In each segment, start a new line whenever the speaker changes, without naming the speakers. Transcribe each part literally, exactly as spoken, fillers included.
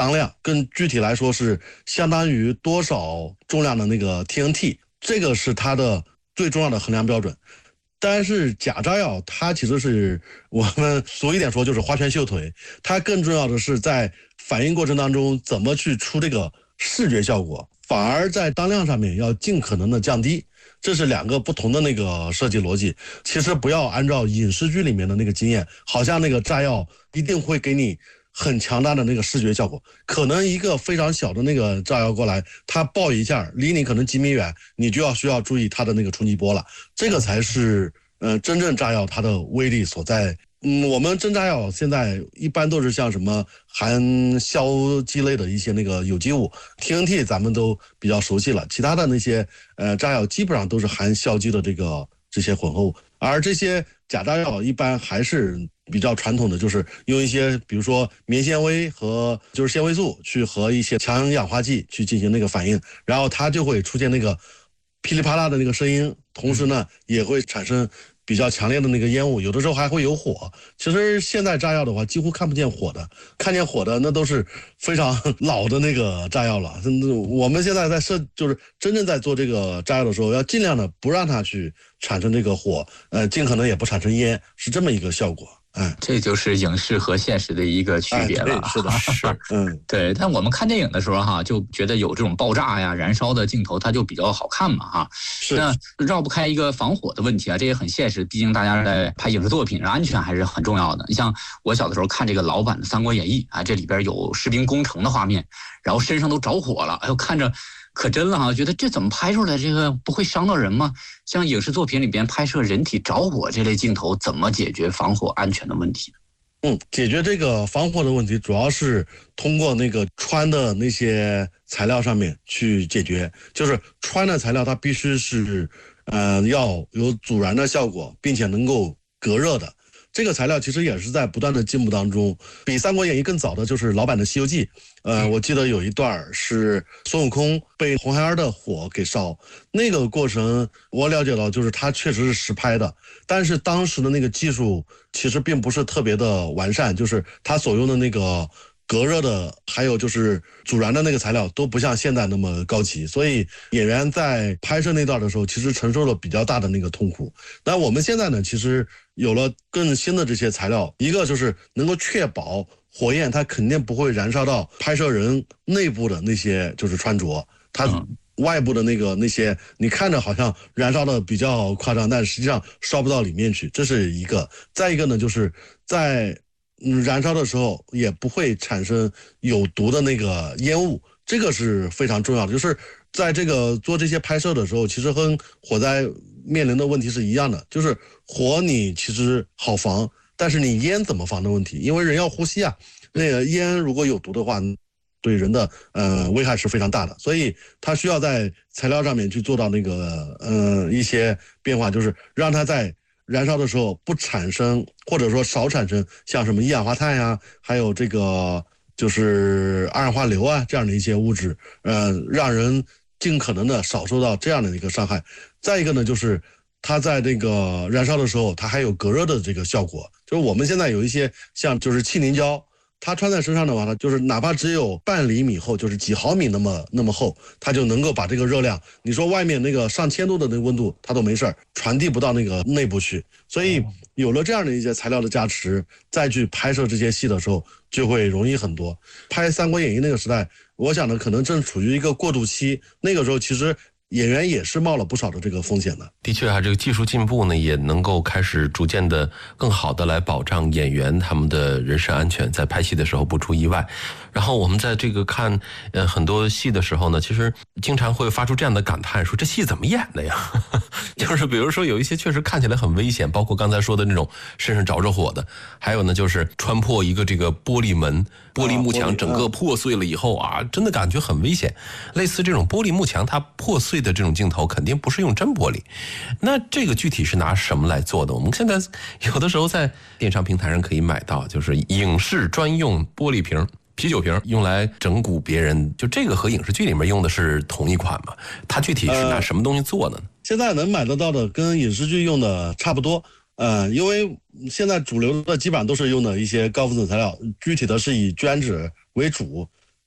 当量，更具体来说是相当于多少重量的那个 T N T， 这个是它的最重要的衡量标准。但是假炸药它其实是我们俗一点说就是花拳绣腿，它更重要的是在反应过程当中怎么去出这个视觉效果，反而在当量上面要尽可能的降低，这是两个不同的那个设计逻辑。其实不要按照影视剧里面的那个经验，好像那个炸药一定会给你很强大的那个视觉效果，可能一个非常小的那个炸药过来，它爆一下离你可能几米远，你就要需要注意它的那个冲击波了，这个才是呃真正炸药它的威力所在。嗯，我们真炸药现在一般都是像什么含硝基类的一些那个有机物 T N T 咱们都比较熟悉了，其他的那些呃炸药基本上都是含硝基的这个这些混合物，而这些假炸药一般还是比较传统的，就是用一些比如说棉纤维和就是纤维素去和一些强氧化剂去进行那个反应，然后它就会出现那个噼里啪啦的那个声音，同时呢也会产生比较强烈的那个烟雾，有的时候还会有火。其实现在炸药的话几乎看不见火的，看见火的那都是非常老的那个炸药了。我们现在在设就是真正在做这个炸药的时候，要尽量的不让它去产生这个火，呃，尽可能也不产生烟，是这么一个效果。哎，
这就是影视和现实的一个区别了。
哎、是的，是，嗯，
对。但我们看电影的时候哈，就觉得有这种爆炸呀、燃烧的镜头，它就比较好看嘛，哈。
是。
那绕不开一个防火的问题啊，这也很现实。毕竟大家在拍影视作品，安全还是很重要的。你像我小的时候看这个老版的《三国演义》啊，这里边有士兵攻城的画面，然后身上都着火了，哎呦，看着可真了哈，觉得这怎么拍出来？这个不会伤到人吗？像影视作品里边拍摄人体着火这类镜头，怎么解决防火安全的问题？
嗯，解决这个防火的问题，主要是通过那个穿的那些材料上面去解决。就是穿的材料，它必须是，呃，要有阻燃的效果，并且能够隔热的。这个材料其实也是在不断的进步当中。比《三国演义》更早的就是老版的《西游记》，呃，我记得有一段是孙悟空被红孩儿的火给烧，那个过程我了解到，就是它确实是实拍的，但是当时的那个技术其实并不是特别的完善，就是它所用的那个隔热的，还有就是阻燃的那个材料都不像现在那么高级，所以演员在拍摄那段的时候，其实承受了比较大的那个痛苦。那我们现在呢，其实有了更新的这些材料，一个就是能够确保火焰它肯定不会燃烧到拍摄人内部的那些就是穿着，它外部的那个那些你看着好像燃烧的比较夸张，但实际上烧不到里面去，这是一个。再一个呢，就是在燃烧的时候也不会产生有毒的那个烟雾，这个是非常重要的。就是在这个做这些拍摄的时候，其实跟火灾面临的问题是一样的，就是火你其实好防，但是你烟怎么防的问题，因为人要呼吸啊，那个烟如果有毒的话，对人的呃危害是非常大的，所以它需要在材料上面去做到那个呃一些变化，就是让它在燃烧的时候不产生，或者说少产生像什么一氧化碳呀，还有这个就是二氧化硫啊这样的一些物质，呃，让人尽可能的少受到这样的一个伤害。再一个呢，就是它在这个燃烧的时候，它还有隔热的这个效果。就是我们现在有一些像就是气凝胶，它穿在身上的话，它就是哪怕只有半厘米厚，就是几毫米那么那么厚，它就能够把这个热量，你说外面那个上千度的那个温度，它都没事儿，传递不到那个内部去。所以有了这样的一些材料的加持，再去拍摄这些戏的时候，就会容易很多。拍《三国演义》那个时代，我想呢，可能正处于一个过渡期，那个时候其实演员也是冒了不少的这个风险的。
的确啊，这个技术进步呢，也能够开始逐渐的更好的来保障演员他们的人身安全，在拍戏的时候不出意外。然后我们在这个看呃很多戏的时候呢，其实经常会发出这样的感叹，说这戏怎么演的呀？就是比如说有一些确实看起来很危险，包括刚才说的那种身上着着火的，还有呢就是穿破一个这个玻璃门、玻璃幕墙整个破碎了以后啊，真的感觉很危险。类似这种玻璃幕墙它破碎的这种镜头，肯定不是用真玻璃。那这个具体是拿什么来做的？我们现在有的时候在电商平台上可以买到，就是影视专用玻璃瓶。啤酒瓶用来整蛊别人，就这个和影视剧里面用的是同一款嘛？它具体是拿什么东西做的呢？
呃、现在能买得到的跟影视剧用的差不多，呃，因为现在主流的基本上都是用的一些高分子材料，具体的是以聚氨酯为主。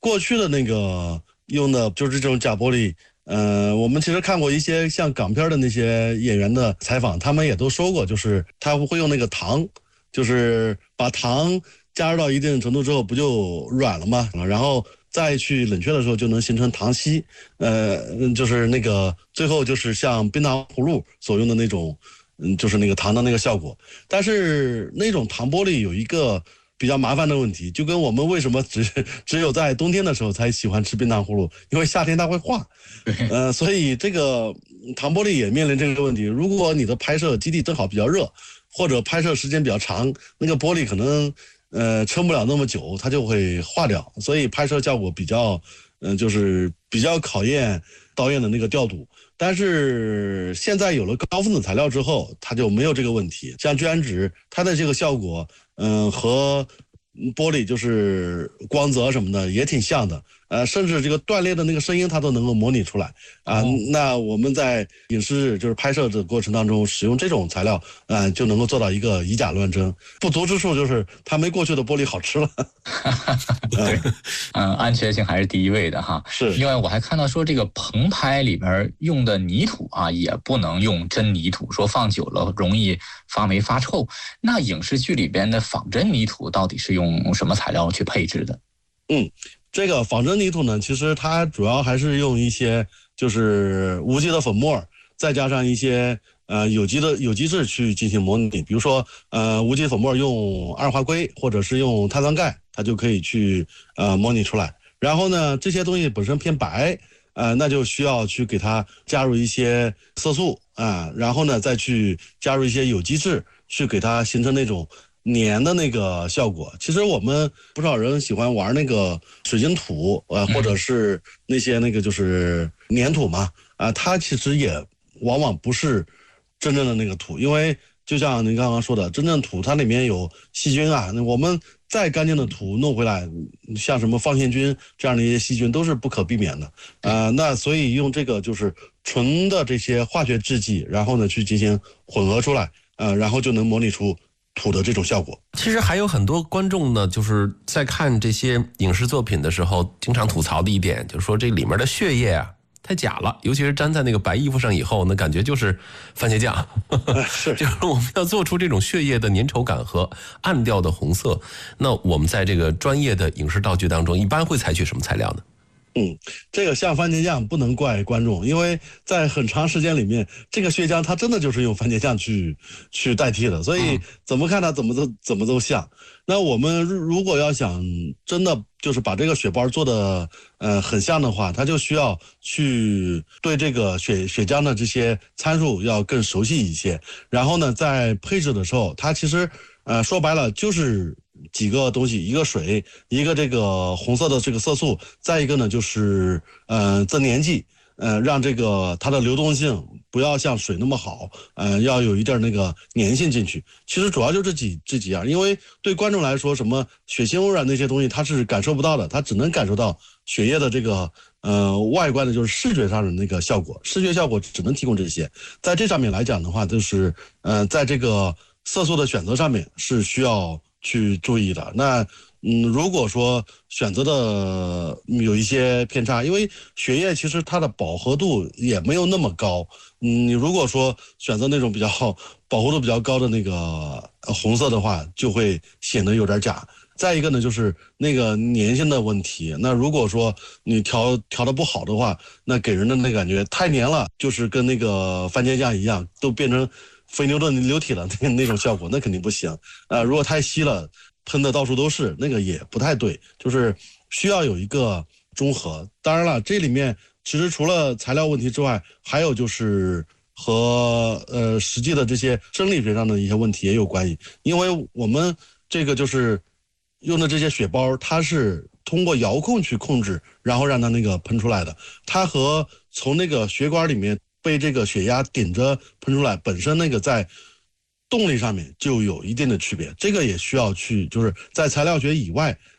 过去的那个用的就是这种假玻璃。呃，我们其实看过一些像港片的那些演员的采访，他们也都说过，就是他会用那个糖，就是把糖加热到一定程度之后，不就软了吗？然后再去冷却的时候就能形成糖稀，呃，就是那个最后就是像冰糖葫芦所用的那种，嗯，就是那个糖的那个效果。但是那种糖玻璃有一个比较麻烦的问题，就跟我们为什么只只有在冬天的时候才喜欢吃冰糖葫芦，因为夏天它会化，呃，所以这个糖玻璃也面临这个问题。如果你的拍摄基地正好比较热，或者拍摄时间比较长，那个玻璃可能呃撑不了那么久，它就会化掉，所以拍摄效果比较，嗯、呃，就是比较考验导演的那个调度。但是现在有了高分子材料之后，它就没有这个问题。像聚氨酯，它的这个效果，嗯、呃，和玻璃就是光泽什么的也挺像的，呃，甚至这个断裂的那个声音它都能够模拟出来啊、呃哦。那我们在影视就是拍摄的过程当中使用这种材料，啊、呃，就能够做到一个以假乱真。不足之处就是它没过去的玻璃好吃了。
对，嗯，安全性还是第一位的哈。
是。
另外我还看到说这个棚拍里边用的泥土啊，也不能用真泥土，说放久了容易发霉发臭。那影视剧里边的仿真泥土到底是用什么材料去配置的？
嗯，这个仿真泥土呢，其实它主要还是用一些就是无机的粉末，再加上一些呃有机的有机质去进行模拟。比如说呃无机粉末用二华硅或者是用碳酸钙，它就可以去呃模拟出来。然后呢，这些东西本身偏白，呃，那就需要去给它加入一些色素啊、呃，然后呢再去加入一些有机质，去给它形成那种粘的那个效果。其实我们不少人喜欢玩那个水晶土，呃，或者是那些那个就是粘土嘛，啊、呃，它其实也往往不是真正的那个土，因为就像您刚刚说的，真正土它里面有细菌啊，那我们再干净的土弄回来，像什么放线菌这样的一些细菌都是不可避免的，呃，那所以用这个就是纯的这些化学制剂，然后呢去进行混合出来，呃，然后就能模拟出土的这种效果。
其实还有很多观众呢，就是在看这些影视作品的时候，经常吐槽的一点，就是说这里面的血液啊太假了，尤其是粘在那个白衣服上以后，那感觉就是番茄酱。
是，
就是我们要做出这种血液的粘稠感和暗调的红色。那我们在这个专业的影视道具当中，一般会采取什么材料呢？
嗯，这个像番茄酱不能怪观众，因为在很长时间里面，这个血浆它真的就是用番茄酱去去代替的，所以怎么看它怎么都怎么都像。那我们如果要想真的就是把这个血包做的呃很像的话，它就需要去对这个血血浆的这些参数要更熟悉一些。然后呢，在配置的时候，它其实呃说白了就是几个东西，一个水，一个这个红色的这个色素，再一个呢就是呃增粘剂，呃让这个它的流动性不要像水那么好，呃要有一点那个粘性进去。其实主要就这几这几样，因为对观众来说，什么血清污染那些东西他是感受不到的，他只能感受到血液的这个呃外观的就是视觉上的那个效果，视觉效果只能提供这些。在这上面来讲的话，就是呃在这个色素的选择上面是需要去注意的。那嗯，如果说选择的有一些偏差，因为血液其实它的饱和度也没有那么高，嗯，你如果说选择那种比较饱和度比较高的那个红色的话，就会显得有点假。再一个呢，就是那个粘性的问题。那如果说你调调的不好的话，那给人的那感觉太粘了，就是跟那个番茄酱一样，都变成非牛顿流体了那那种效果，那肯定不行啊、呃。如果太稀了，喷的到处都是，那个也不太对，就是需要有一个中和。当然了，这里面其实除了材料问题之外，还有就是和呃实际的这些生理学上的一些问题也有关系。因为我们这个就是用的这些血包，它是通过遥控去控制，然后让它那个喷出来的。它和从那个血管里面被这个血压顶着喷出来，本身那个在动力上面就有一定的区别，这个也需要去就是在材料学以外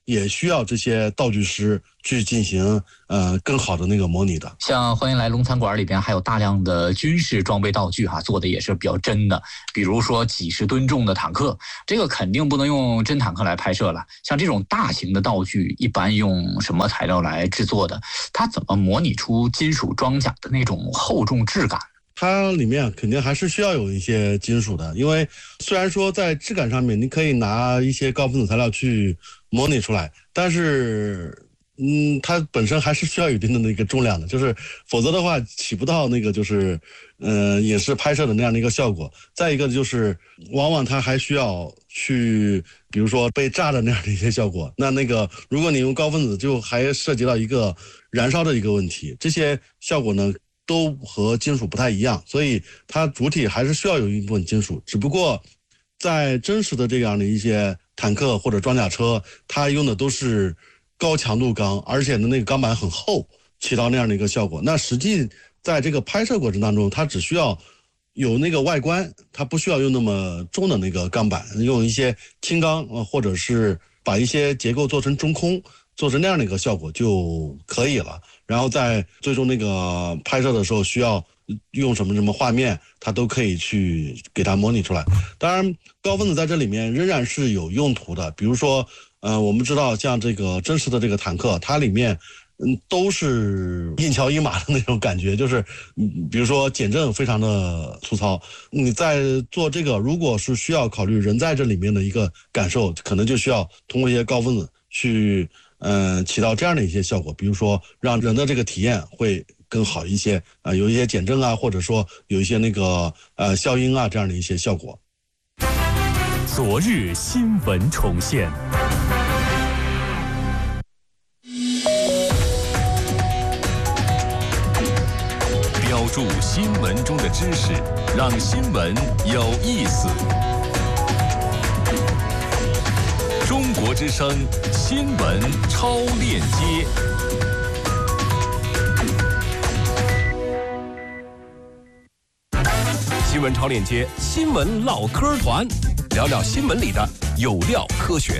也需要这些道具师去进行呃更好的那个模拟的。
像欢迎来龙餐馆里边还有大量的军事装备道具哈、啊，做的也是比较真的，比如说几十吨重的坦克，这个肯定不能用真坦克来拍摄了。像这种大型的道具，一般用什么材料来制作的？它怎么模拟出金属装甲的那种厚重质感？
它里面肯定还是需要有一些金属的，因为虽然说在质感上面你可以拿一些高分子材料去模拟出来，但是嗯，它本身还是需要有一定的那个重量的，就是否则的话起不到那个就是呃影视拍摄的那样的一个效果。再一个就是往往它还需要去比如说被炸的那样的一些效果，那那个如果你用高分子就还涉及到一个燃烧的一个问题，这些效果呢都和金属不太一样，所以它主体还是需要有一部分金属，只不过在真实的这样的一些坦克或者装甲车，它用的都是高强度钢，而且呢那个钢板很厚，起到那样的一个效果。那实际在这个拍摄过程当中，它只需要有那个外观，它不需要用那么重的那个钢板，用一些轻钢，或者是把一些结构做成中空，做成那样的一个效果就可以了。然后在最终那个拍摄的时候需要用什么什么画面，它都可以去给它模拟出来。当然高分子在这里面仍然是有用途的，比如说呃，我们知道像这个真实的这个坦克，它里面嗯都是一桥一马的那种感觉，就是嗯比如说减震非常的粗糙，你在做这个如果是需要考虑人在这里面的一个感受，可能就需要通过一些高分子去嗯、呃、起到这样的一些效果，比如说让人的这个体验会更好一些啊、呃，有一些减震啊，或者说有一些那个呃消音啊这样的一些效果。
昨日新闻重现，标注新闻中的知识，让新闻有意思。中国之声新闻超链接。新闻超链接，新闻唠嗑团，聊聊新闻里的有料科学。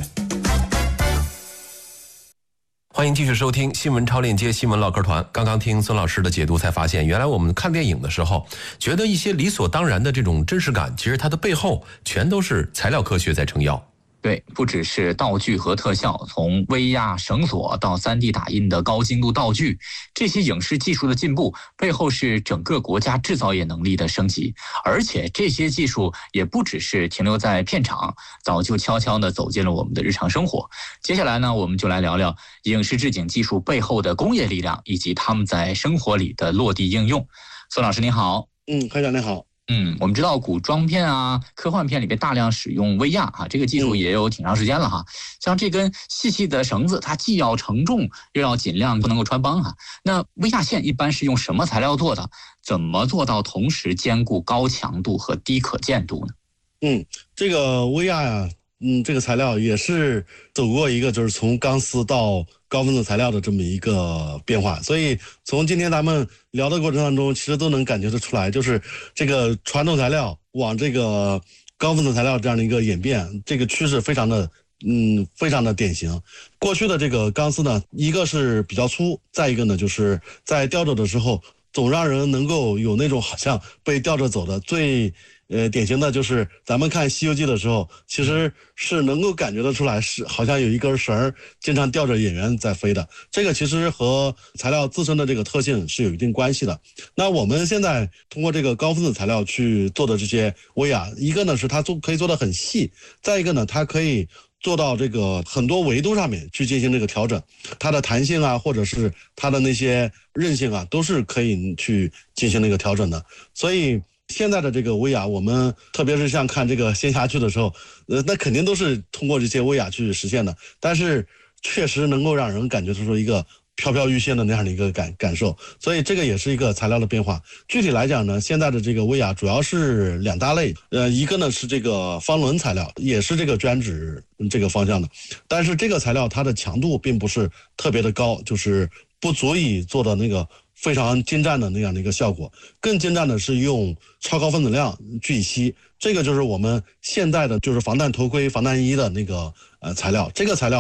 欢迎继续收听新闻超链接新闻唠嗑团。刚刚听孙老师的解读才发现，原来我们看电影的时候觉得一些理所当然的这种真实感，其实它的背后全都是材料科学在撑腰。
对，不只是道具和特效，从威亚绳索到 三 D 打印的高精度道具，这些影视技术的进步背后是整个国家制造业能力的升级，而且这些技术也不只是停留在片场，早就悄悄地走进了我们的日常生活。接下来呢，我们就来聊聊影视制景技术背后的工业力量，以及他们在生活里的落地应用。孙老师您好。
嗯，会长您好。
嗯，我们知道古装片啊、科幻片里边大量使用威亚啊，这个技术也有挺长时间了哈。像这根细细的绳子，它既要承重，又要尽量不能够穿帮哈。那威亚线一般是用什么材料做的？怎么做到同时兼顾高强度和低可见度呢？
嗯，这个威亚呀，嗯，这个材料也是走过一个就是从钢丝到高分子材料的这么一个变化，所以从今天咱们聊的过程当中，其实都能感觉得出来，就是这个传统材料往这个高分子材料这样的一个演变，这个趋势非常的嗯非常的典型。过去的这个钢丝呢，一个是比较粗，再一个呢就是在吊着的时候总让人能够有那种好像被吊着走的。最呃，典型的就是咱们看《西游记》的时候，其实是能够感觉得出来，是好像有一根绳经常吊着演员在飞的。这个其实和材料自身的这个特性是有一定关系的。那我们现在通过这个高分子材料去做的这些威亚，一个呢是它做可以做得很细，再一个呢它可以做到这个很多维度上面去进行这个调整，它的弹性啊，或者是它的那些韧性啊，都是可以去进行那个调整的。所以现在的这个威亚，我们特别是像看这个仙侠剧的时候，呃，那肯定都是通过这些威亚去实现的，但是确实能够让人感觉出一个飘飘欲仙的那样的一个感感受，所以这个也是一个材料的变化。具体来讲呢，现在的这个威亚主要是两大类，呃，一个呢是这个方轮材料，也是这个专指这个方向的，但是这个材料它的强度并不是特别的高，就是不足以做到那个非常精湛的那样的一个效果。更精湛的是用超高分子量聚乙烯，这个就是我们现在的就是防弹头盔、防弹衣的那个呃材料。这个材料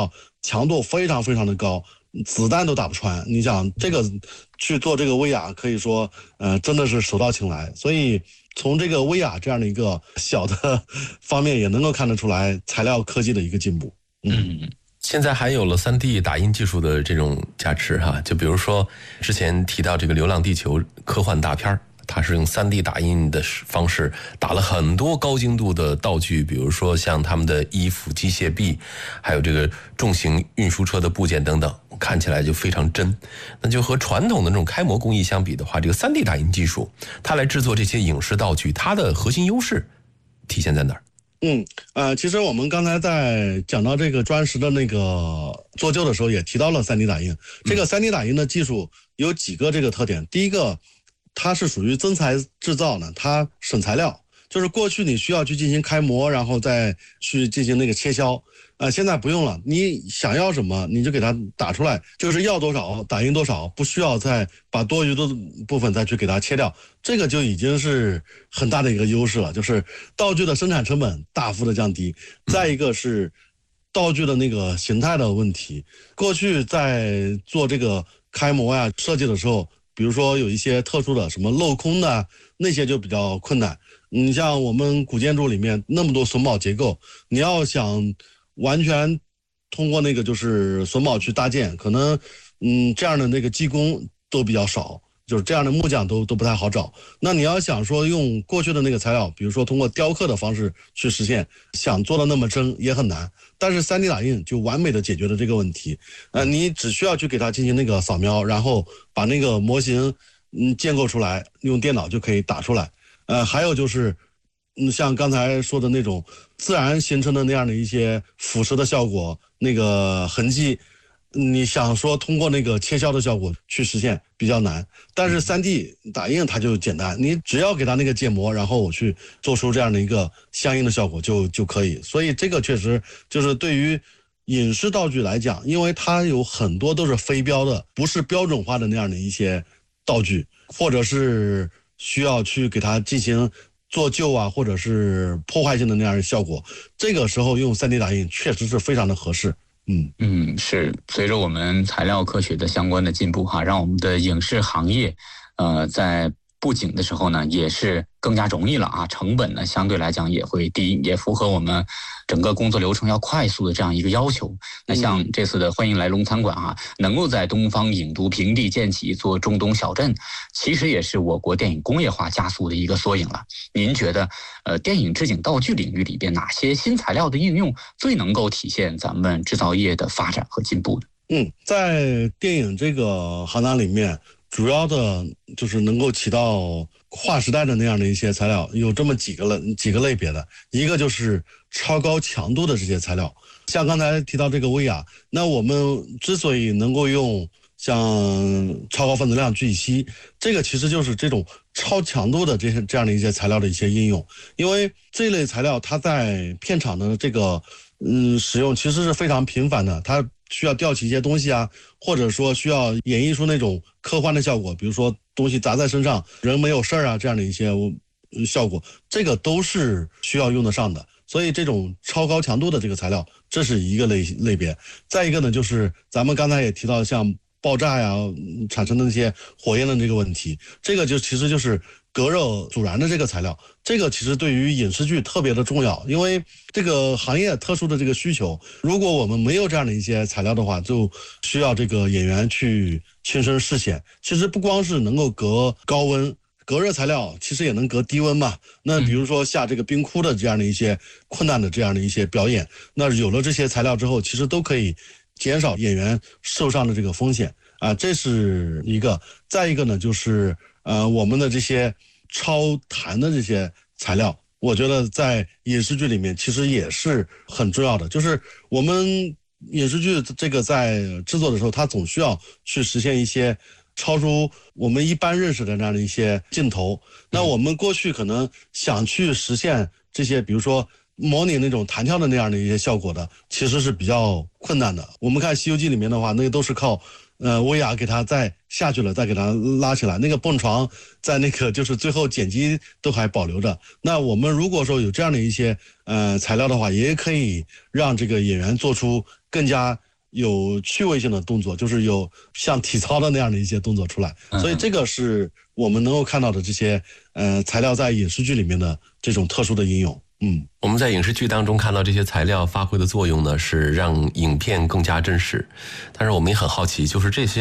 强度非常非常的高，子弹都打不穿。你想这个去做这个威亚，可以说呃真的是手到擒来。所以从这个威亚这样的一个小的方面也能够看得出来材料科技的一个进步。
嗯。
现在还有了 三 D 打印技术的这种加持哈，就比如说之前提到这个《流浪地球》科幻大片，它是用 三 D 打印的方式打了很多高精度的道具，比如说像他们的衣服、机械臂，还有这个重型运输车的部件等等，看起来就非常真。那就和传统的那种开模工艺相比的话，这个 三 D 打印技术它来制作这些影视道具，它的核心优势体现在哪儿？
嗯，呃，其实我们刚才在讲到这个砖石的那个做旧的时候，也提到了 三 D 打印。这个 三 D 打印的技术有几个这个特点。第一个，它是属于增材制造呢，它省材料，就是过去你需要去进行开模，然后再去进行那个切削，呃，现在不用了，你想要什么你就给它打出来，就是要多少打印多少，不需要再把多余的部分再去给它切掉，这个就已经是很大的一个优势了，就是道具的生产成本大幅的降低。再一个是道具的那个形态的问题，过去在做这个开模呀设计的时候，比如说有一些特殊的什么镂空的那些就比较困难。你像我们古建筑里面那么多榫卯结构，你要想完全通过那个就是榫卯去搭建，可能嗯这样的那个技工都比较少，就是这样的木匠都都不太好找。那你要想说用过去的那个材料，比如说通过雕刻的方式去实现，想做的那么真也很难。但是 三 D 打印就完美的解决了这个问题。呃，你只需要去给它进行那个扫描，然后把那个模型嗯建构出来，用电脑就可以打出来。呃，还有就是，嗯，像刚才说的那种自然形成的那样的一些腐蚀的效果，那个痕迹，你想说通过那个切削的效果去实现比较难。但是 三 D 打印它就简单，你只要给它那个建模，然后我去做出这样的一个相应的效果就就可以。所以这个确实就是对于影视道具来讲，因为它有很多都是非标的，不是标准化的那样的一些道具，或者是需要去给它进行做旧啊，或者是破坏性的那样的效果，这个时候用 三 D 打印确实是非常的合适。嗯
嗯，是随着我们材料科学的相关的进步哈，让我们的影视行业，呃，在布景的时候呢，也是更加容易了啊，成本呢相对来讲也会低，也符合我们整个工作流程要快速的这样一个要求。那像这次的欢迎来龙餐馆啊，能够在东方影都平地建起一座中东小镇，其实也是我国电影工业化加速的一个缩影了。您觉得，呃，电影制景道具领域里边哪些新材料的应用最能够体现咱们制造业的发展和进步呢？
嗯，在电影这个行当里面，主要的就是能够起到划时代的那样的一些材料，有这么几个类几个类别的。一个就是超高强度的这些材料，像刚才提到这个威亚，那我们之所以能够用像超高分子量聚乙烯，这个其实就是这种超强度的这些这样的一些材料的一些应用。因为这类材料它在片场的这个嗯使用其实是非常频繁的，它需要吊起一些东西啊，或者说需要演绎出那种科幻的效果，比如说东西砸在身上人没有事儿啊，这样的一些效果，这个都是需要用得上的。所以这种超高强度的这个材料，这是一个类类别。再一个呢，就是咱们刚才也提到像爆炸呀产生的那些火焰的这个问题，这个就其实就是隔热阻燃的这个材料，这个其实对于影视剧特别的重要，因为这个行业特殊的这个需求，如果我们没有这样的一些材料的话，就需要这个演员去亲身试写。其实不光是能够隔高温，隔热材料其实也能隔低温嘛。那比如说下这个冰窟的这样的一些困难的这样的一些表演，那有了这些材料之后，其实都可以减少演员受伤的这个风险啊，这是一个。再一个呢，就是呃我们的这些超弹的这些材料，我觉得在影视剧里面其实也是很重要的。就是我们影视剧这个在制作的时候，它总需要去实现一些超出我们一般认识的这样的一些镜头。那我们过去可能想去实现这些，比如说模拟那种弹跳的那样的一些效果的，其实是比较困难的。我们看《西游记》里面的话，那个都是靠呃威亚给它再下去了，再给它拉起来，那个蹦床在那个就是最后剪辑都还保留着。那我们如果说有这样的一些呃材料的话，也可以让这个演员做出更加有趣味性的动作，就是有像体操的那样的一些动作出来。所以这个是我们能够看到的这些呃材料在影视剧里面的这种特殊的应用。嗯，
我们在影视剧当中看到这些材料发挥的作用呢，是让影片更加真实。但是我们也很好奇，就是这些